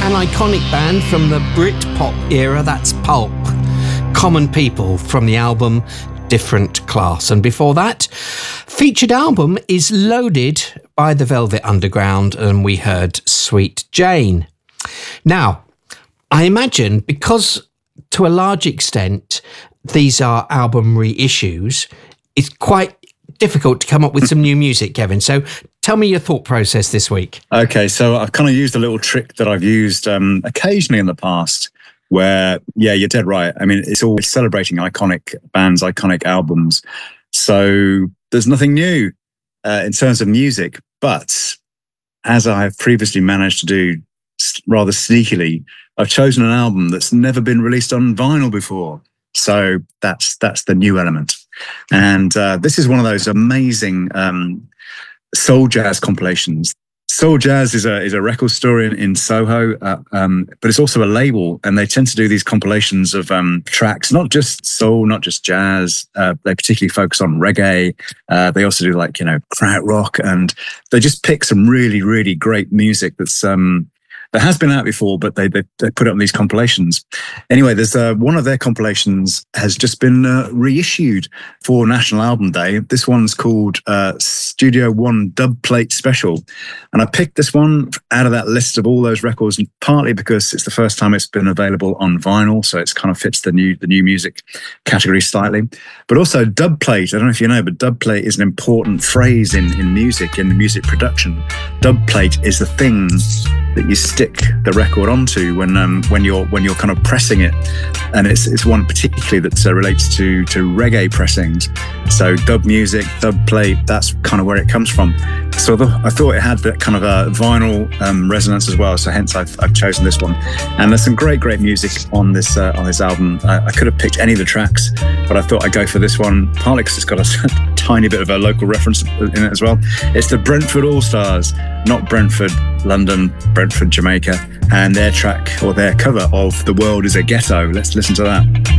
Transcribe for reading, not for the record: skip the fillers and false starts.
an iconic band from the Britpop era, that's Pulp. Common People from the album Different Class. And before that, featured album is Loaded by the Velvet Underground, and we heard Sweet Jane. Now, I imagine because to a large extent these are album reissues, it's quite difficult to come up with some new music, Kevin. So tell me your thought process this week. Okay, so I've kind of used a little trick that I've used occasionally in the past where, yeah, you're dead right. I mean, it's always celebrating iconic bands, iconic albums. So there's nothing new in terms of music. But as I have previously managed to do rather sneakily, I've chosen an album that's never been released on vinyl before. So that's the new element. And this is one of those amazing soul jazz compilations. Soul Jazz is a record store in Soho, but it's also a label, and they tend to do these compilations of tracks, not just soul, not just jazz. They particularly focus on reggae. They also do krautrock, and they just pick some really, really great music that's that has been out before, but they put it on these compilations. Anyway, there's one of their compilations has just been reissued for National Album Day. This one's called Studio One Dub Plate Special. And I picked this one out of that list of all those records, partly because it's the first time it's been available on vinyl, so it's kind of fits the new music category slightly. But also dub plate, I don't know if you know, but dub plate is an important phrase in music, in music production. Dub plate is the thing that you stick the record onto when you're kind of pressing it, and it's one particularly that relates to reggae pressings. So dub music, dub plate, that's kind of where it comes from. So I thought it had that kind of a vinyl resonance as well. So hence I've chosen this one. And there's some great music on this album. I could have picked any of the tracks, but I thought I'd go for this one, partly because it's got a tiny bit of a local reference in it as well. It's the Brentford All-Stars, not Brentford, London, Brentford, Jamaica, and their track or their cover of The World is a Ghetto. Let's listen to that.